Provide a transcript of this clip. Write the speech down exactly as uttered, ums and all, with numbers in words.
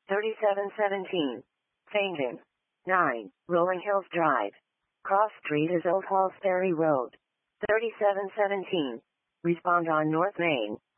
thirty-seven seventeen. Fainton. nine. Rolling Hills Drive. Cross Street is Old Halls Ferry Road. thirty-seven seventeen. Respond on North Main.